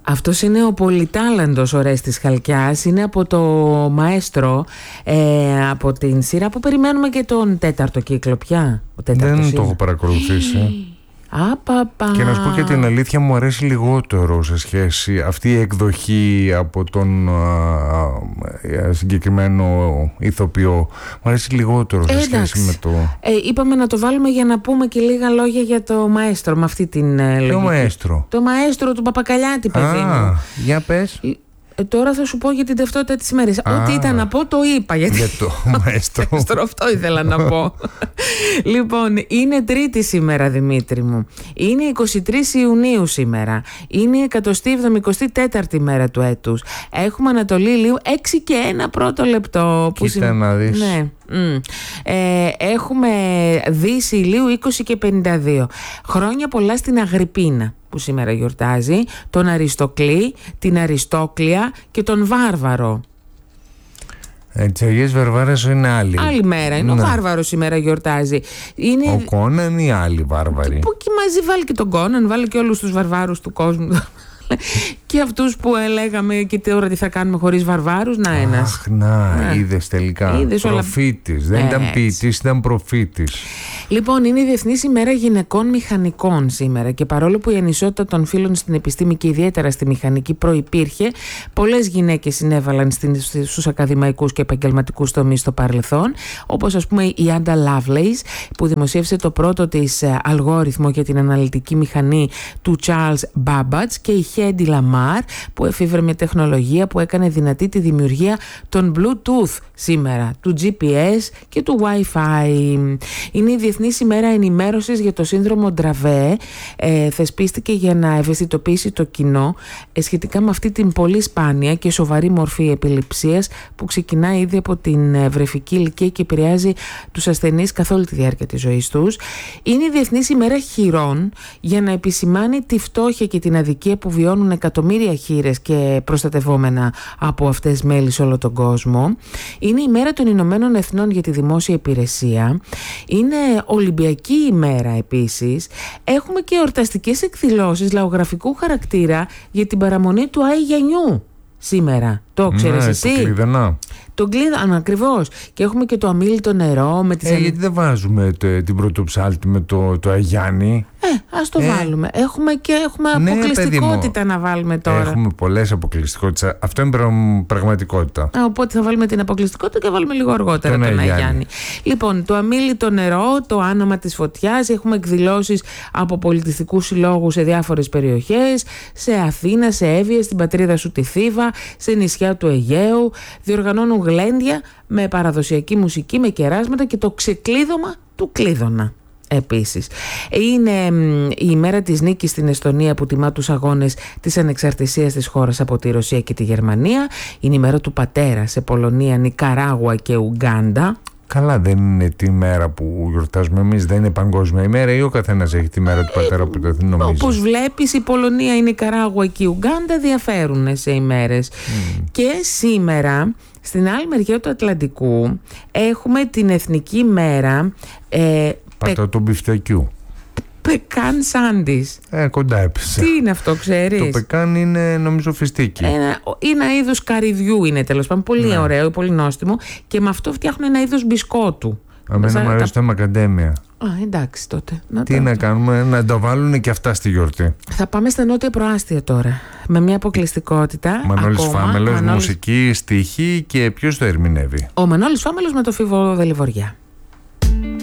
Αυτός είναι ο πολυτάλαντος Ορέστης Χαλκιάς, είναι από το Μαέστρο, από την σειρά που περιμένουμε και τον 4ο κύκλο πια. Δεν το έχω παρακολουθήσει. Και να σου πω και την αλήθεια, μου αρέσει λιγότερο σε σχέση αυτή η εκδοχή από τον συγκεκριμένο ηθοποιό. Μου αρέσει λιγότερο σε σχέση με το... είπαμε να το βάλουμε για να πούμε και λίγα λόγια για το Μαέστρο με αυτή την λογική. Το Μαέστρο. Το Μαέστρο του Παπακαλιάτη, παιδί μου. Για πες. Τώρα θα σου πω για την ταυτότητα της ημέρας. Ό,τι ήταν να πω, το είπα. Για το Μαέστρο. Αυτό ήθελα να πω. Λοιπόν, είναι Τρίτη σήμερα, Δημήτρη μου. Είναι 23 Ιουνίου σήμερα. Είναι η 174η μέρα του έτους. Έχουμε Ανατολή Ηλίου 6 και 1 πρώτο λεπτό. Κοίτα να δεις. Ναι. Έχουμε Δύση Ηλίου 20 και 52. Χρόνια πολλά στην Αγρυπίνα που σήμερα γιορτάζει, τον Αριστοκλή, την Αριστόκλια και τον Βάρβαρο. Τις Αγίες Βαρβάρες είναι άλλη. Άλλη μέρα, είναι ο Βάρβαρος σήμερα γιορτάζει. Είναι... Ο Κόναν ή άλλοι Βάρβαροι. Που και μαζί βάλει και τον Κόναν, βάλει και όλους τους βαρβάρους του κόσμου. Και αυτούς που λέγαμε και τώρα τι θα κάνουμε χωρίς βαρβάρους. Να ένας. Είδες τελικά. Προφήτης. Δεν ήταν ποιητής, ήταν προφήτης. Λοιπόν, είναι η Διεθνής ημέρα γυναικών μηχανικών σήμερα και παρόλο που η ανισότητα των φύλων στην επιστήμη και ιδιαίτερα στη μηχανική προϋπήρχε, πολλές γυναίκες συνέβαλαν στους ακαδημαϊκούς και επαγγελματικούς τομείς στο παρελθόν, όπως ας πούμε η Άντα Λαβλέις που δημοσίευσε το πρώτο της αλγόριθμο για την αναλυτική μηχανή του Charles Babbage και η Hedy Lamar που εφήβρε μια τεχνολογία που έκανε δυνατή τη δημιουργία των Bluetooth σήμερα, του GPS και του Wi-Fi. Είναι η Διεθνής ημέρα ενημέρωσης για το σύνδρομο Ντραβέ. Θεσπίστηκε για να ευαισθητοποιήσει το κοινό σχετικά με αυτή την πολύ σπάνια και σοβαρή μορφή επιληψίας που ξεκινά ήδη από την βρεφική ηλικία και επηρεάζει τους ασθενείς καθ' όλη τη διάρκεια της ζωής τους. Είναι η Διεθνής ημέρα χειρών για να επισημάνει τη φτώχεια και την αδικία που βιώνουν εκατομμύρια χήρες και προστατευόμενα από αυτές μέλη σε όλο τον κόσμο. Είναι η μέρα των Ηνωμένων Εθνών για τη δημόσια υπηρεσία. Είναι Ολυμπιακή ημέρα επίσης. Έχουμε και εορταστικές εκδηλώσεις λαογραφικού χαρακτήρα για την παραμονή του Άη Γιαννιού σήμερα. Το ξέρεις εσύ? Το Κλειδανά. Τον Κλειδανά, ακριβώς. Και έχουμε και το αμίλητο νερό με τις... γιατί δεν βάζουμε την πρωτοψάλτη με το Αγιάννη? Ας το βάλουμε. Έχουμε αποκλειστικότητα να βάλουμε τώρα. Έχουμε πολλές αποκλειστικότητες. Αυτό είναι πραγματικότητα. Οπότε θα βάλουμε την αποκλειστικότητα και βάλουμε λίγο αργότερα τον Αγιάννη. Λοιπόν, το αμίλητο νερό, το άνομα της φωτιάς. Έχουμε εκδηλώσεις από πολιτιστικούς συλλόγους σε διάφορες περιοχές. Σε Αθήνα, σε Εύβοια, στην πατρίδα σου τη Θήβα, σε νησιά του Αιγαίου. Διοργανώνουν γλέντια με παραδοσιακή μουσική, με κεράσματα και το ξεκλείδωμα του κλείδωνα. Επίσης, είναι η ημέρα της νίκης στην Εστονία που τιμά τους αγώνες της ανεξαρτησίας της χώρας από τη Ρωσία και τη Γερμανία. Είναι η μέρα του πατέρα σε Πολωνία, Νικαράγουα και Ουγκάντα. Καλά, δεν είναι τη μέρα που γιορτάζουμε εμείς, δεν είναι παγκόσμια ημέρα ή ο καθένας έχει τη μέρα του πατέρα που το νομίζει? Όπως βλέπεις, η Πολωνία, η Νικαράγουα και η Ουγκάντα διαφέρουν σε ημέρες. Και σήμερα, στην άλλη μεριά του Ατλαντικού, έχουμε την Εθνική Μέρα πατατό μπιφτεκιού. Πεκάν σάντις. Κοντά έπεσε. Τι είναι αυτό, ξέρεις? Το πεκάν είναι νομίζω φιστίκι. Ένα είδος καρυδιού είναι, τέλος πάντων. Πολύ ωραίο, πολύ νόστιμο. Και με αυτό φτιάχνουν ένα είδος μπισκότου. Εμένα μου αρέσει το μακαντέμια. Εντάξει τότε. Να κάνουμε, να τα βάλουν και αυτά στη γιορτή. Θα πάμε στα νότια προάστια τώρα. Με μια αποκλειστικότητα. Μανώλης Φάμελος, μουσική, στίχη και ποιος το ερμηνεύει? Ο Μανώλης Φάμελος με το Φίβο Δελιβοριά.